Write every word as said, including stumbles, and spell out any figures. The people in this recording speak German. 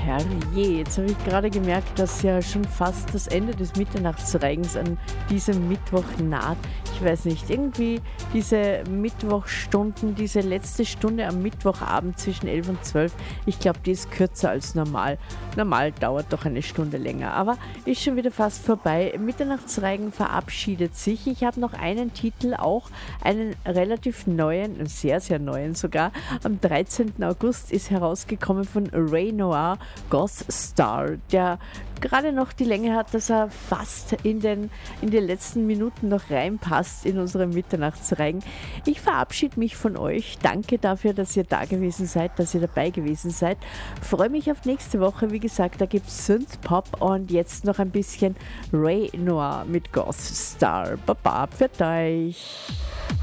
herrje, jetzt habe ich gerade gemerkt, dass ja schon fast das Ende des Mitternachtsreigens an diesem Mittwoch naht. Ich weiß nicht, irgendwie diese Mittwochstunden, diese letzte Stunde am Mittwochabend zwischen elf und zwölf, ich glaube, die ist kürzer als normal. Normal dauert doch eine Stunde länger, aber ist schon wieder fast vorbei. Mitternachtsreigen verabschiedet sich. Ich habe noch einen Titel, auch einen relativ neuen, sehr, sehr neuen sogar. Am dreizehnten August ist herausgekommen von Ray Noir, Goth Star, der gerade noch die Länge hat, dass er fast in den, in den letzten Minuten noch reinpasst in unseren Mitternachtsreigen. Ich verabschiede mich von euch. Danke dafür, dass ihr da gewesen seid, dass ihr dabei gewesen seid. Freue mich auf nächste Woche. Wie gesagt, da gibt es Synthpop und jetzt noch ein bisschen Ray Noir mit Goth Star. Baba, für euch.